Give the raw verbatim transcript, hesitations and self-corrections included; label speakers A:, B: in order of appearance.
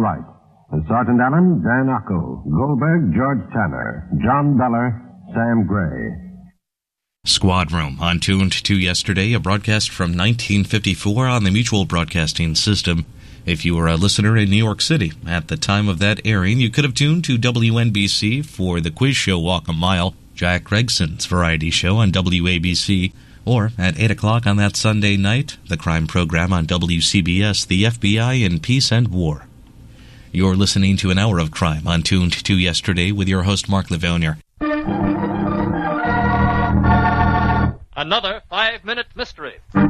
A: Wright. And Sergeant Allen, Dan Ocko. Goldberg, George Tanner. John Beller, Sam Gray.
B: Squad Room on Tuned to Yesterday, a broadcast from nineteen fifty-four on the Mutual Broadcasting System. If you were a listener in New York City at the time of that airing, you could have tuned to W N B C for the quiz show Walk a Mile, Jack Gregson's variety show on W A B C, or at eight o'clock on that Sunday night, the crime program on W C B S, The F B I in Peace and War. You're listening to an hour of crime on Tuned to Yesterday with your host, Mark Livonia.
C: Another five-minute mystery.